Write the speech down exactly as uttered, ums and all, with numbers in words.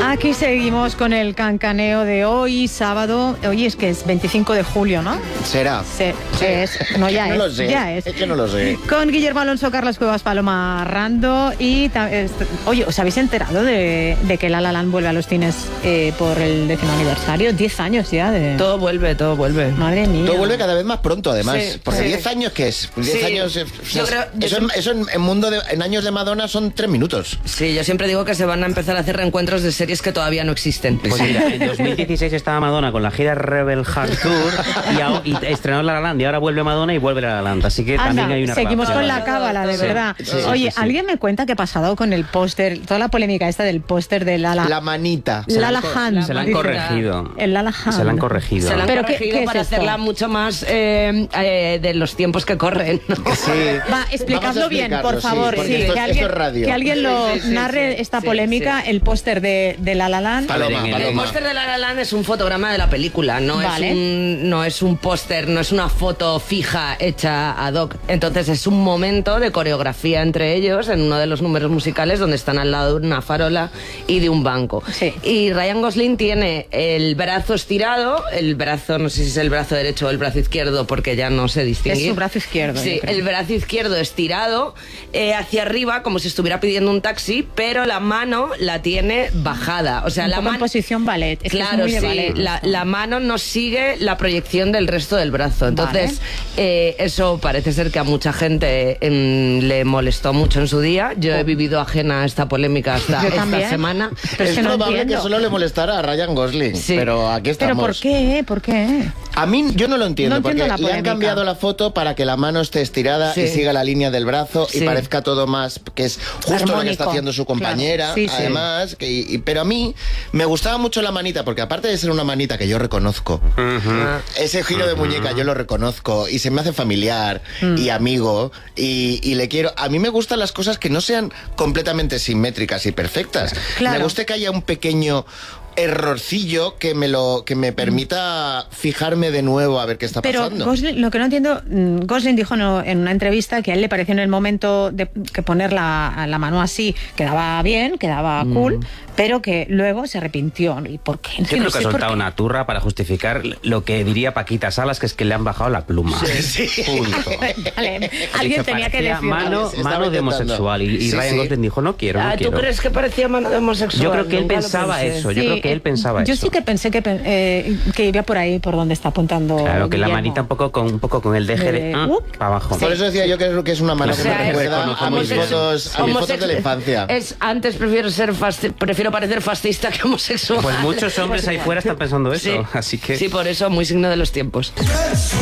Aquí seguimos con el cancaneo de hoy, sábado. Hoy es que es veinticinco de julio, ¿no? ¿Será? Se, sí. Es, no, ya no es. Lo sé. Ya es. Es que no lo sé. Con Guillermo Alonso, Carlos Cuevas, Paloma Rando y... Es, oye, ¿os habéis enterado de, de que La La Land vuelve a los cines eh, por el décimo aniversario? Diez años ya de... Todo vuelve, todo vuelve. Madre mía. Todo vuelve cada vez más pronto, además. Sí, porque sí. diez años, ¿qué es? diez Sí. años... eh, Yo creo- yo eso, en, eso en, en mundo de, en años de Madonna son tres minutos. Sí, yo siempre digo que se van a empezar a hacer reencuentros de series que todavía no existen. Pues mira, en dos mil dieciséis estaba Madonna con la gira Rebel Heart Tour y, a- y estrenó La La Land y ahora vuelve Madonna y vuelve La La Land. Así que Anda, también hay una seguimos relación. con la cábala, de Sí, verdad. sí, sí, Oye, sí, sí. ¿alguien me cuenta qué ha pasado con el póster? Toda la polémica esta del póster de La La... La manita. La La Hand. Se la han dice. corregido. El La La Hand. Se la han corregido. Se la han ¿Pero qué- corregido qué es para esto? hacerla mucho más eh, eh, de los tiempos que corren. ¿no? Sí. Va, explicadlo Vamos a bien, explicarlo, por favor. sí, porque sí, esto, que, es- alguien, esto es radio. que alguien lo Sí, sí, sí, narre sí, esta sí, polémica, sí. el póster de, de La La Land. Paloma, A ver, en el- El Paloma. póster de La La Land es un fotograma de la película, no Vale. es un, no es un póster, no es una foto fija hecha ad hoc. Entonces es un momento de coreografía entre ellos en uno de los números musicales donde están al lado de una farola y de un banco. Sí. Y Ryan Gosling tiene el brazo estirado, el brazo, no sé si es el brazo derecho o el brazo izquierdo porque ya no se distingue. Es su brazo izquierdo, Sí, yo creo. el brazo izquierdo estirado eh, hacia arriba como si estuviera pidiendo un taxi, pero la mano la tiene bajada. O sea, Un la poco en mano... posición ballet. Es que es Claro, muy de sí, ballet la, esto. la mano no sigue la proyección del resto del brazo. Entonces, eh, eso parece ser que a mucha gente em, le molestó mucho en su día. Yo he vivido ajena a esta polémica hasta Yo esta también. semana. Pero es es que no probable entiendo. que solo le molestara a Ryan Gosling. Sí. Pero aquí ¿Pero estamos. por qué? ¿Por qué? A mí yo no lo entiendo, No entiendo porque la le han polémica. cambiado la foto para que la mano esté estirada Sí. y siga la línea del brazo Sí. y parezca todo más, que es justo lo que Armónico. está haciendo su compañera, Claro. Sí, sí. además. Que, y- pero a mí me gustaba mucho la manita, porque aparte de ser una manita que yo reconozco, Ah, ese giro de muñeca yo lo reconozco y se me hace familiar Mm. y amigo y, y le quiero. A mí me gustan las cosas que no sean completamente simétricas y perfectas. Claro. Me gusta que haya un pequeño errorcillo que me lo que me permita fijarme de nuevo a ver qué está Pero pasando. Gosling, lo que no entiendo, mm, Gosling dijo no, en una entrevista que a él le pareció en el momento de que poner la, la mano así quedaba bien, quedaba cool, pero que luego se arrepintió. ¿Y por qué? Yo No creo que sé ha por soltado qué. una turra para justificar lo que diría Paquita Salas, que es que le han bajado la pluma. Punto. Vale, alguien Dicho, tenía que parecía decirlo. mano, Se estaba mano de intentando. homosexual. Y, y Sí, Ryan sí. Gosling dijo, no quiero, no Ah, ¿tú quiero. crees que parecía mano de homosexual? Yo creo que él Nunca lo pensaba pensé. eso. Yo Sí, creo que él pensaba yo eso. sí que pensé que, pen- eh, que iba por ahí, por donde está apuntando. Claro, que la Guillermo. manita un poco con, un poco con el deje de... De- ah, uh, para abajo. Por eso decía yo que es, que es una mano O que sea, me es- recuerda conozco a muy mis bien. fotos, a mis fotos de la infancia. Es, antes prefiero ser fasti- prefiero parecer fascista que homosexual. Pues muchos hombres ahí fuera están pensando eso. Sí. Así que... Sí, por eso, muy signo de los tiempos.